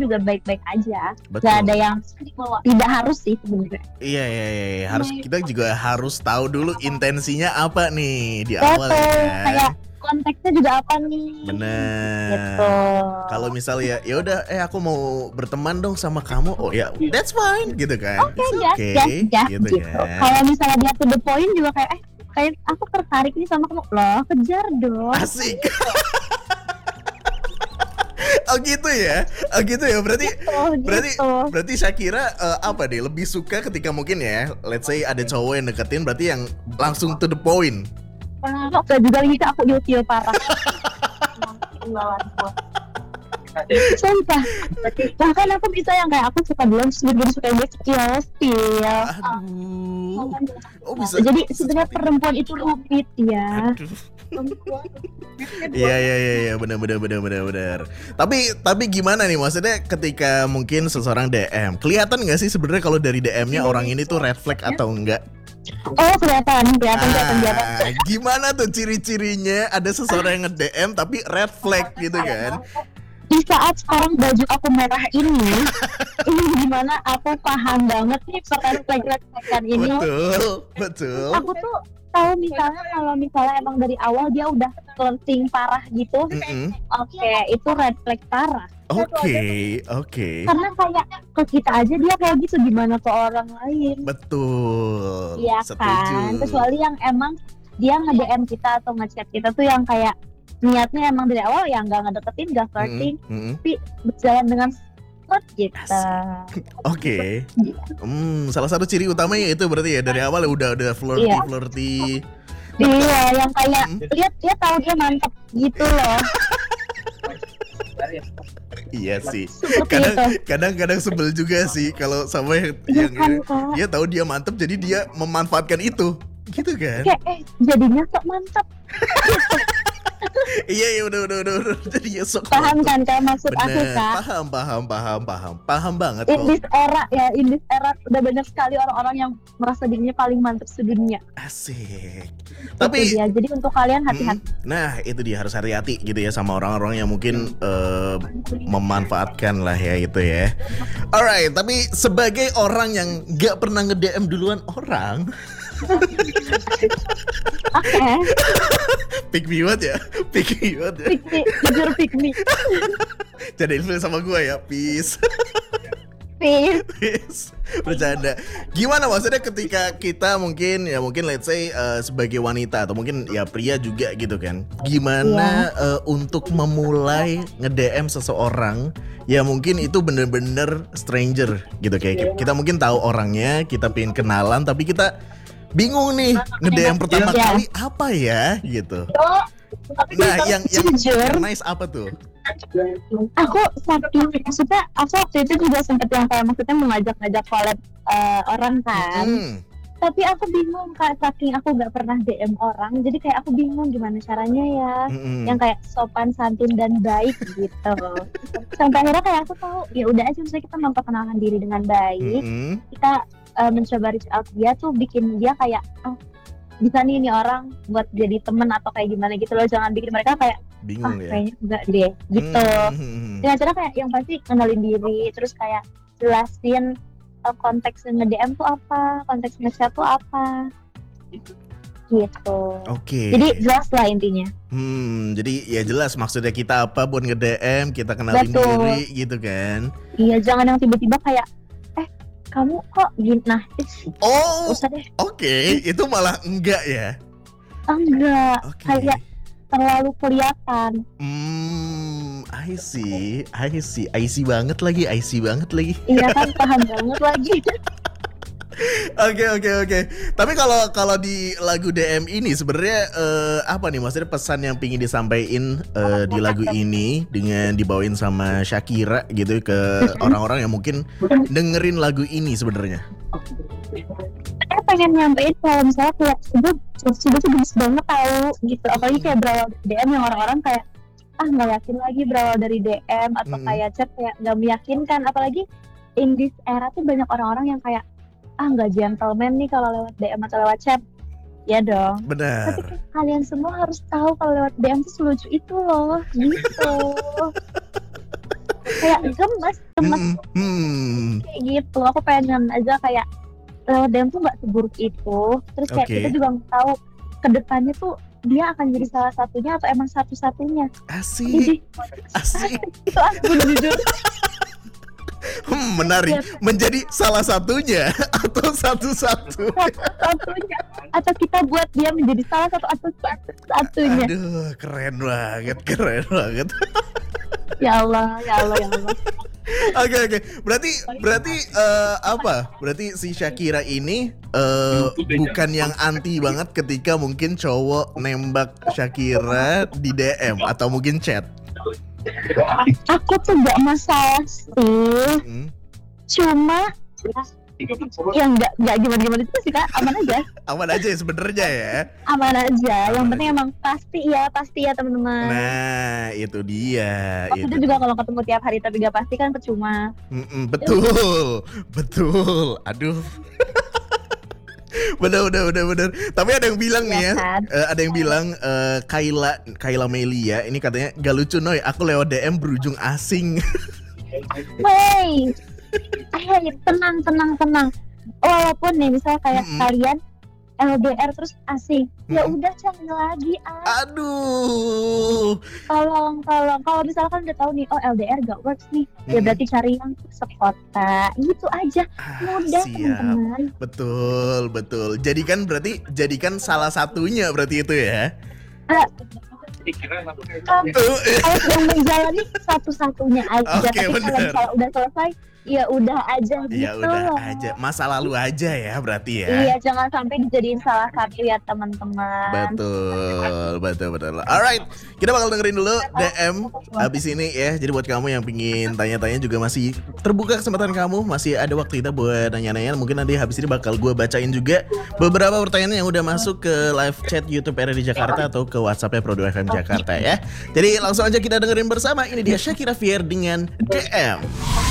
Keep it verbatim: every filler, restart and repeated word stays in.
juga baik-baik aja. Betul. Gak ada yang tidak harus sih sebenarnya. Iya, iya, iya, iya. Harus kita juga harus tahu dulu intensinya apa nih di Betul, awal ya kan. kayak konteksnya juga apa nih. Bener. Gitu. Kalau misalnya ya udah eh aku mau berteman dong sama kamu. Oh ya, that's fine gitu kan. Oke, It's gas, okay, gas, gas gitu, gitu. kan. Kalau misalnya dia to the point juga kayak eh kayak aku tertarik nih sama kamu, loh kejar dong. Asik. Oh gitu ya. Oh gitu ya. Berarti Gitu, berarti gitu. berarti Shakira eh, apa deh lebih suka ketika mungkin ya, let's say ada cowok yang deketin berarti yang langsung to the point. Gak juga lagi Kak, aku ilfil parah. Sumpah. Bahkan aku bisa yang kayak aku suka duluan terus bener suka yang dia kecil spill. Aduh. Oh bisa. Jadi sebenarnya perempuan itu rumit ya. Aduh. Iya iya iya iya benar benar benar benar benar. Tapi tapi gimana nih maksudnya ketika mungkin seseorang D M, kelihatan nggak sih sebenarnya kalau dari D M-nya orang ini tuh red flag atau enggak? Oh kelihatan, kelihatan, kelihatan, kelihatan. Ah, gimana tuh ciri-cirinya ada seseorang yang nge-D M tapi red flag gitu kan? Di saat sekarang baju aku merah ini, ini gimana aku paham banget nih red flag-red flag ini. Betul, betul. Aku tuh tahu misalnya kalau misalnya emang dari awal dia udah flirting parah gitu, Mm-mm. oke itu red flag parah. Oke, oke. Karena kayak ke kita aja dia kayak gitu, gimana ke orang lain? Betul. Iya Setuju. kan, kecuali yang emang dia nge-D M kita atau nge-chat kita tuh yang kayak niatnya emang dari awal ya nggak ngedeketin, nggak flirting, Mm-mm, mm-mm. tapi berjalan dengan flirt gitu. Oke. Hmm, salah satu ciri utamanya itu berarti ya dari awal udah udah flirty Iya. flirty. Iya, yang kayak Hmm. lihat dia tahu dia mantep gitu loh. Iya sih. Seperti Kadang itu. kadang-kadang sebel juga sih kalau sama yang, Iya yang kan, Kak? dia tahu dia mantep jadi dia memanfaatkan itu. Gitu kan? Kayak eh jadinya sok mantep. Iya iya udah udah udah udah jadi ya sok. Paham kan Kak maksud aku Bener, Kak? paham paham paham paham paham banget In kok. this era ya, in this era udah banyak sekali orang-orang yang merasa dirinya paling mantep sedunia. Asik. Itu Tapi dia. Jadi untuk kalian hati-hati. Mm, nah itu dia harus hati-hati gitu ya sama orang-orang yang mungkin eh, memanfaatkan lah ya itu ya. Alright, tapi sebagai orang yang gak pernah nge-D M duluan orang, Oke, pick me what ya, pick me what ya. pick me, jujur pick me. Jadi influence sama gue ya, peace. Please. Peace. Bercanda. Gimana maksudnya ketika kita mungkin ya mungkin let's say eh, sebagai wanita atau mungkin ya pria juga gitu kan. Gimana eh, untuk memulai nge-D M seseorang ya mungkin itu bener-bener stranger gitu kayak kita, kita mungkin tahu orangnya, kita pengen kenalan tapi kita bingung nih nge-D M pertama Iya. kali apa ya gitu. Tapi Nah, yang yang, jujur, yang nice apa tuh? aku saking maksudnya aku waktu itu juga sempet yang kayak maksudnya mengajak-ngajak collab eh, orang kan. Hmm. Tapi aku bingung Kak, saking aku nggak pernah D M orang, jadi kayak aku bingung gimana caranya ya, Mm-mm. yang kayak sopan santun dan baik gitu. Sampai akhirnya kayak aku tahu ya udah aja misalnya kita memperkenalkan diri dengan baik, Mm-mm. kita eh, mencoba reach out dia tuh bikin dia kayak oh, bisa nih ini orang buat jadi temen atau kayak gimana gitu loh, jangan bikin mereka kayak ah Bingung ya. kayaknya enggak deh gitu. Hmm. Dengan cara kayak yang pasti kenalin diri, terus kayak jelasin uh, konteks nge-D M tuh apa, konteks nge-chat tuh apa gitu. Oke. Jadi jelas lah intinya. Hmm, jadi ya jelas maksudnya kita apa buat nge-D M, kita kenalin Betul. diri gitu kan. Iya, jangan yang tiba-tiba kayak eh kamu kok gini, nah ih, Oh, usah deh. oke, itu malah enggak ya. Enggak, Oke. kayak terlalu kelihatan. Hmm, I see, I see, I see banget lagi, I see banget lagi. Iya kan, paham banget lagi. Oke oke oke. Tapi kalau kalau di lagu D M ini sebenarnya eh, apa nih maksudnya pesan yang pingin disampaikan eh, di lagu ini dengan dibawain sama Shakira gitu ke orang-orang yang mungkin dengerin lagu ini sebenarnya. Saya pengen nyampein kalau misalnya kayak sudah sudah tuh gemes banget tahu gitu, apalagi kayak berawal dari D M yang orang-orang kayak ah nggak yakin lagi berawal dari D M atau Mm-mm. kayak chat kayak nggak meyakinkan, apalagi in this era tuh banyak orang-orang yang kayak ah nggak gentleman nih kalau lewat D M atau lewat chat. Ya dong. Tapi Benar. kan kalian semua harus tahu kalau lewat D M tuh selucu itu loh gitu. kayak gemes gemes Hmm, hmm. kayak gitu. Aku pengen aja kayak lewat D M tuh nggak seburuk itu. Terus kayak Oke. kita juga nggak tahu kedepannya tuh dia akan jadi salah satunya atau emang satu-satunya. Asik, Jadi asik. itu aku jujur. Hmm, menarik. Menjadi salah satunya atau satu-satu. Satu-satunya atau kita buat dia menjadi salah satu atau satu-satunya. Aduh, keren banget, keren banget. Ya Allah, ya Allah, ya Allah. Oke oke, berarti berarti eh, apa? Berarti si Shakira ini eh, bukan yang anti banget ketika mungkin cowok nembak Shakira di D M atau mungkin chat. Aku tuh gak masalah sih, Hmm, cuma yang nggak nggak gimana gimana itu sih kak, aman aja, aman aja ya sebenarnya ya. aman aja. Yang Aman penting aja. emang pasti ya, pasti ya teman-teman. Nah, itu dia. Maksudnya Itu. juga kalau ketemu tiap hari tapi gak pasti kan percuma. Mm-mm, betul, betul. Aduh. Bener, bener, bener, bener. Tapi ada yang bilang nih ya, Iya kan? eh, ada yang bilang eh, Kayla, Kayla Melia ini katanya gak lucu Noy, aku lewat D M berujung asing. Wey, eh tenang tenang tenang. Walaupun nih misalnya kayak Mm-mm. kalian L D R terus asing, ya Mm-mm. udah cari lagi ah. Aduh. Tolong tolong kalau misalkan udah tahu nih oh L D R gak works nih, ya Mm-mm. berarti cari yang sekota gitu aja. Ah, Mudah siap. teman-teman. Betul, betul. Jadikan berarti jadikan salah satunya berarti itu ya. Ah, Tuh. kalau sedang menjalani satu-satunya aja, Oke, tapi kalau bener. misalnya udah selesai ya udah aja gitu. Ya udah loh. aja, masa lalu aja ya berarti ya. Iya, jangan sampai dijadiin salah satu ya teman-teman. Betul, betul, betul. Alright, kita bakal dengerin dulu D M habis ini ya. Jadi buat kamu yang pingin tanya-tanya juga masih terbuka kesempatan kamu, masih ada waktu kita buat nanya-nanya. Mungkin nanti habis ini bakal gue bacain juga beberapa pertanyaan yang udah masuk ke live chat YouTube R R D Jakarta atau ke WhatsAppnya Produk F M Jakarta ya. Jadi langsung aja kita dengerin bersama. Ini dia Shakira Fier dengan D M.